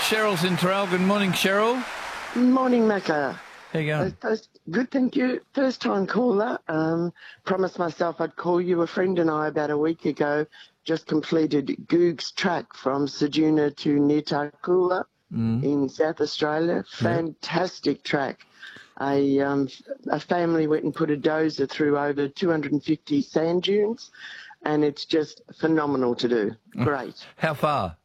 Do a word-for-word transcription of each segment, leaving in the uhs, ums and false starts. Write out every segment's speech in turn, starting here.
Cheryl's in Terrell. Good morning, Cheryl. Morning, Macca. How you going? Uh, first, good, thank you. First time caller. Um, promised myself I'd call you. A friend and I about a week ago just completed Goog's track from Ceduna to near Tarcoola Mm. in South Australia. Fantastic track. A, um, a family went and put a dozer through over two hundred fifty sand dunes, and it's just phenomenal to do. Great. How far?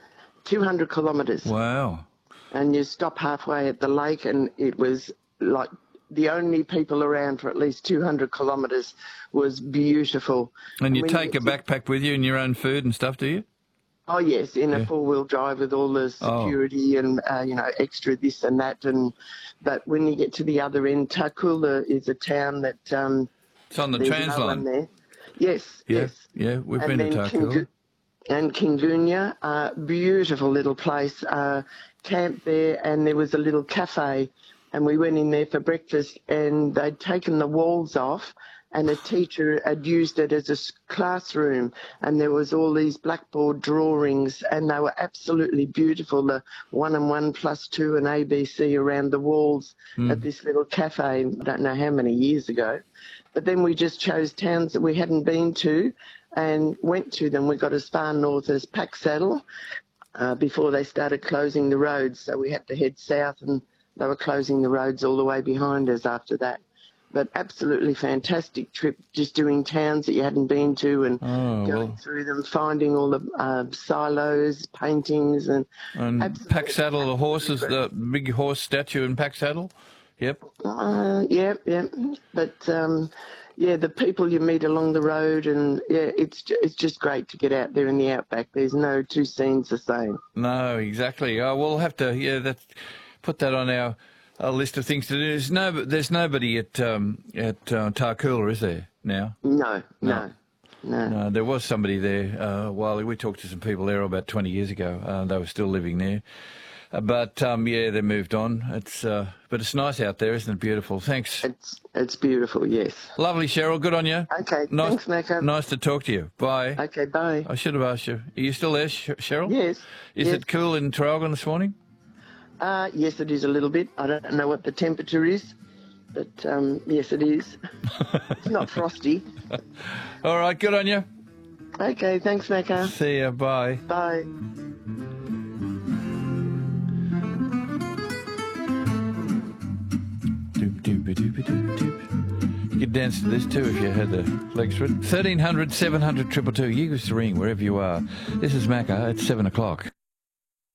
two hundred kilometres. Wow. And you stop halfway at the lake, and it was like the only people around for at least two hundred kilometres. Was beautiful. And you When take you a backpack with you and your own food and stuff, do you? Oh, yes, in Yeah. a four-wheel drive with all the security Oh. and, uh, you know, extra this and that. And But when you get to the other end, Tarcoola is a town that... Um, It's on the there's trans no line. one there. Yes, Yeah, yes. yeah, we've And been to then Tarcoola. Kingu- And Kingunya, uh, beautiful little place, uh, camped there, and there was a little cafe, and we went in there for breakfast, and they'd taken the walls off, and a teacher had used it as a s- classroom, and there was all these blackboard drawings, and they were absolutely beautiful, the one and one plus two and A B C around the walls at this little cafe, I don't know how many years ago. But then we just chose towns that we hadn't been to and went to them. We got as far north as Packsaddle uh, before they started closing the roads, so we had to head south, and they were closing the roads all the way behind us after that. But absolutely fantastic trip, just doing towns that you hadn't been to and Oh, going well. through them, finding all the uh, silos, paintings, and And absolutely Packsaddle, the horses, the big horse statue in Packsaddle. Yep. Uh, yeah, yeah. But, um, yeah, the people you meet along the road, and, yeah, it's ju- it's just great to get out there in the outback. There's no two scenes the same. No, exactly. Oh, we'll have to, yeah, that, put that on our, our list of things to do. There's, no, there's nobody at um, at uh, Tarcoola, is there, now? No, no, no. No, there was somebody there uh, while we talked to some people there about twenty years ago. Uh, they were still living there. Uh, but, um, yeah, they moved on. It's uh, But it's nice out there, isn't it? Beautiful. Thanks. It's it's beautiful, yes. Lovely, Cheryl. Good on you. Okay, Nice, thanks, Macca. nice to talk to you. Bye. Okay, bye. I should have asked you. Are you still there, Sh- Cheryl? Yes. Is yes. it cool in Traralgon this morning? Uh, yes, it is a little bit. I don't know what the temperature is, but, um, yes, it is. It's not frosty. All right, good on you. Okay, thanks, Macca. See ya. Bye. Bye. Doop, doop, doop, doop, doop. You could dance to this too if you had the legs for it. thirteen hundred, seven hundred, two two two. You give us a ring wherever you are. This is Macca at seven o'clock.